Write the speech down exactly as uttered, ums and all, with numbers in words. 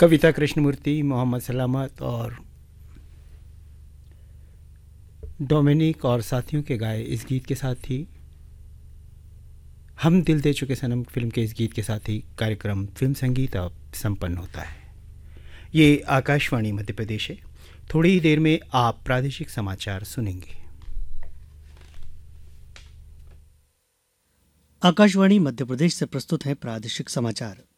कविता कृष्णमूर्ति, मोहम्मद सलामत और डोमिनिक और साथियों के गाए इस गीत के साथ ही हम दिल दे चुके सनम फिल्म के इस गीत के साथ ही कार्यक्रम फिल्म संगीत अब संपन्न होता है। ये आकाशवाणी मध्य प्रदेश है। थोड़ी ही देर में आप प्रादेशिक समाचार सुनेंगे। आकाशवाणी मध्य प्रदेश से प्रस्तुत है प्रादेशिक समाचार।